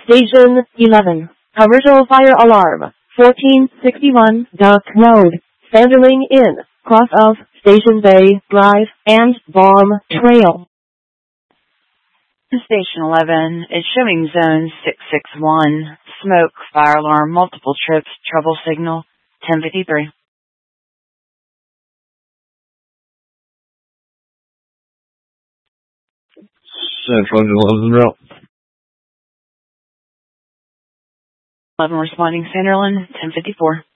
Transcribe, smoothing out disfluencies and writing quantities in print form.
Station 11. Commercial fire alarm. 1461 Duck Road. Sanderling Inn. Cross of Station Bay Drive and Baum Trail. Station 11 is showing zone 661. Smoke, fire alarm, multiple trips, trouble signal, 1053. Central Engine 11 route. 11 responding Sanderling, 1054.